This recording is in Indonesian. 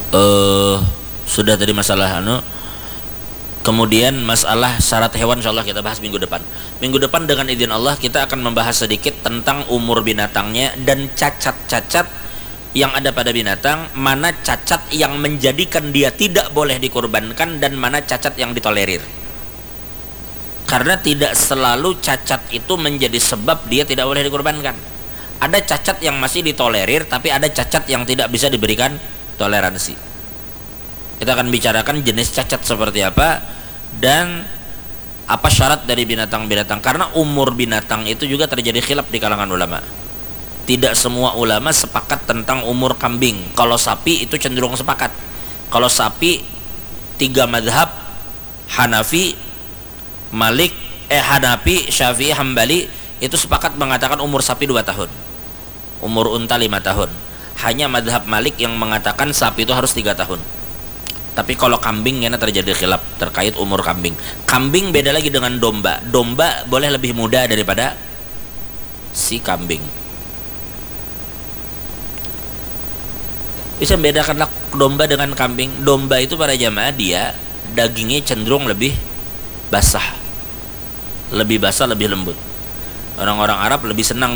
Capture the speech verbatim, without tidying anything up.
uh, sudah tadi masalah anu. Kemudian masalah syarat hewan insyaallah kita bahas minggu depan. Minggu depan dengan izin Allah kita akan membahas sedikit tentang umur binatangnya dan cacat-cacat yang ada pada binatang, mana cacat yang menjadikan dia tidak boleh dikorbankan dan mana cacat yang ditolerir. Karena tidak selalu cacat itu menjadi sebab dia tidak boleh dikorbankan. Ada cacat yang masih ditolerir, tapi ada cacat yang tidak bisa diberikan toleransi. Kita akan bicarakan jenis cacat seperti apa dan apa syarat dari binatang-binatang, karena umur binatang itu juga terjadi khilaf di kalangan ulama. Tidak semua ulama sepakat tentang umur kambing. Kalau sapi itu cenderung sepakat. Kalau sapi tiga madhab, Hanafi, Malik, eh Hanafi, Syafi'i, Hambali itu sepakat mengatakan umur sapi dua tahun, umur unta lima tahun. Hanya madhab Malik yang mengatakan sapi itu harus tiga tahun. Tapi kalau kambing ya terjadi khilaf terkait umur kambing. Kambing beda lagi dengan domba. Domba boleh lebih muda daripada si kambing. Bisa membedakanlah domba dengan kambing. Domba itu para jamaah dia dagingnya cenderung lebih basah, lebih basah, lebih lembut. Orang-orang Arab lebih senang